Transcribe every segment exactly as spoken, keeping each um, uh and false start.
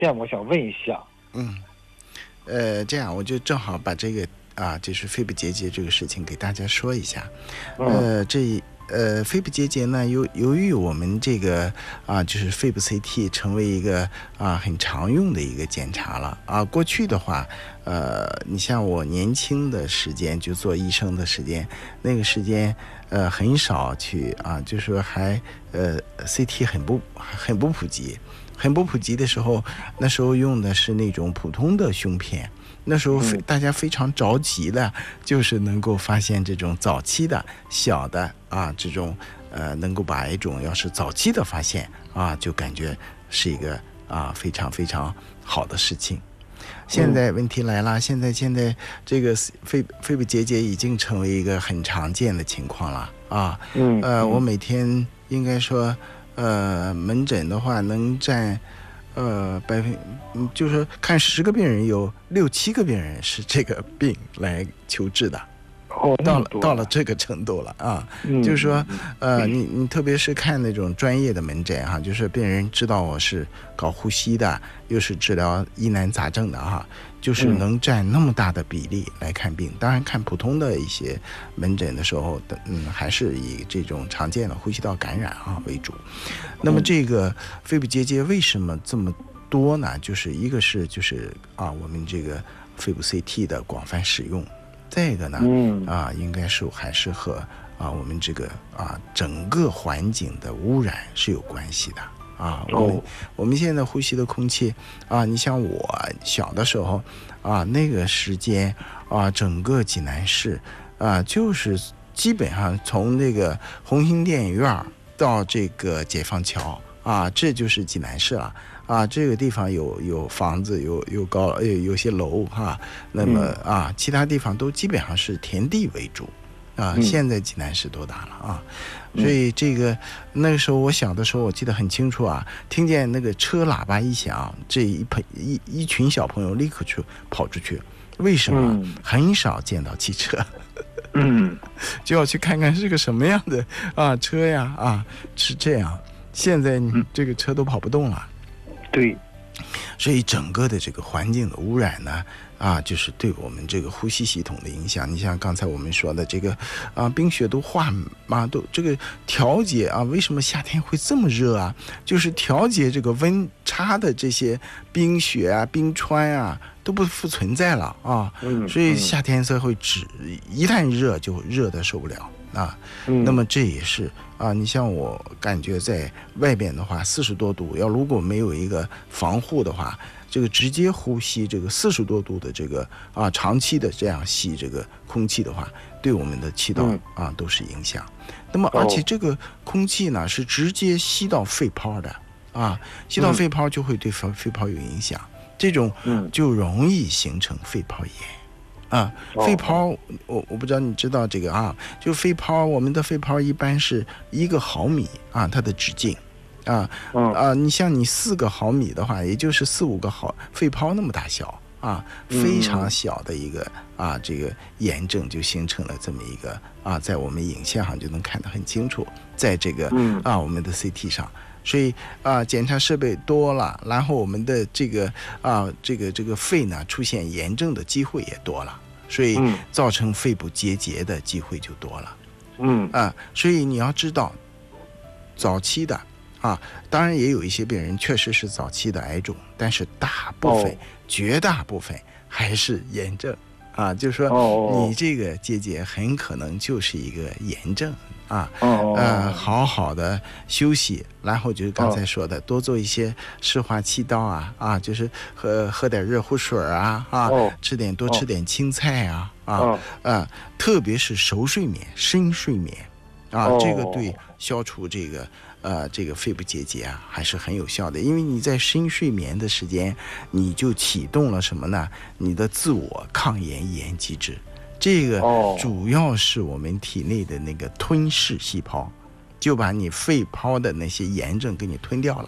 这样我想问一下。 嗯，呃，这样我就正好把这个啊，就是肺部结节这个事情给大家说一下。呃，这呃肺部结节呢，由由于我们这个啊，就是肺部 C T 成为一个啊很常用的一个检查了啊。过去的话，呃，你像我年轻的时间就做医生的时间，那个时间呃很少去啊，就是说还呃 C T 很不很不普及。很不普及的时候，那时候用的是那种普通的胸片，那时候非大家非常着急的，就是能够发现这种早期的小的啊，这种呃能够把癌肿要是早期的发现啊，就感觉是一个啊非常非常好的事情。现在问题来了，现在现在这个肺肺部结节已经成为一个很常见的情况了啊。呃，我每天应该说。呃，门诊的话能占，呃百分，就是看十个病人有六七个病人是这个病来求治的。 哦， 到了到了这个程度了啊， 嗯、 就是说，呃，你你特别是看那种专业的门诊哈、啊，就是病人知道我是搞呼吸的，又是治疗疑难杂症的哈、啊，就是能占那么大的比例来看病。嗯、当然，看普通的一些门诊的时候，嗯，还是以这种常见的呼吸道感染啊为主。那么这个肺部结节为什么这么多呢？就是一个是就是啊，我们这个肺部 C T 的广泛使用。再一个呢，嗯啊，应该是还是和啊我们这个啊整个环境的污染是有关系的啊。我们、哦、我们现在呼吸的空气啊，你像我小的时候啊，那个时间啊，整个济南市啊，就是基本上从那个红星电影院到这个解放桥啊，这就是济南市了。啊，这个地方有有房子，有有高，有有些楼哈、啊。那么啊，其他地方都基本上是田地为主，啊，嗯、现在济南市多大了啊？所以这个那个时候我小的时候，我记得很清楚啊，听见那个车喇叭一响，这一朋一一群小朋友立刻去跑出去，为什么？嗯、很少见到汽车。嗯，就要去看看是个什么样的啊车呀啊，是这样。现在你这个车都跑不动了。 对， 所以整个的这个环境的污染呢，啊，就是对我们这个呼吸系统的影响。你像刚才我们说的这个，啊，冰雪都化嘛，都这个调节啊，为什么夏天会这么热啊？就是调节这个温差的这些冰雪啊、冰川啊都不复存在了啊，嗯、所以夏天才会只一旦热就热得受不了。啊，嗯、那么这也是啊，你像我感觉在外边的话，四十多度，要如果没有一个防护的话，这个直接呼吸这个四十多度的这个啊，长期的这样吸这个空气的话，对我们的气道、嗯、啊都是影响。那么而且这个空气呢是直接吸到肺泡的啊，吸到肺泡就会对肺肺泡有影响，这种就容易形成肺泡炎。啊，肺泡，我我不知道你知道这个啊，就肺泡，我们的肺泡一般是一个毫米啊，它的直径，啊啊，你像你四个毫米的话，也就是四五个毫肺泡那么大小啊，非常小的一个啊，这个炎症就形成了这么一个啊，在我们影像上就能看得很清楚，在这个啊我们的 C T 上。所以啊，检查设备多了，然后我们的这个啊，这个这个肺呢出现炎症的机会也多了，所以造成肺部结节的机会就多了。嗯啊，所以你要知道，早期的啊，当然也有一些病人确实是早期的癌肿，但是大部分、哦、绝大部分还是炎症啊，就是说你这个结节很可能就是一个炎症。啊，呃，好好的休息，然后就是刚才说的，多做一些湿滑气道啊，啊，就是喝喝点热乎水啊，啊，吃点多吃点青菜啊，啊，啊，特别是熟睡眠、深睡眠，啊，这个对消除这个呃这个肺部结节啊还是很有效的，因为你在深睡眠的时间，你就启动了什么呢？你的自我抗炎抑炎机制。这个主要是我们体内的那个吞噬细胞，就把你肺泡的那些炎症给你吞掉了，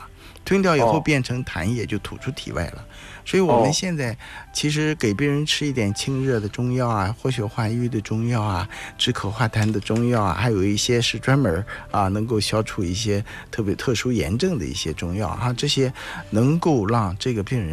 吞掉以后哦变成痰液就吐出体外了。所以我们现在其实给病人吃一点清热的中药啊，活血化瘀的中药啊，止咳化痰的中药啊，还有一些是专门啊能够消除一些特别特殊炎症的一些中药啊，这些能够让这个病人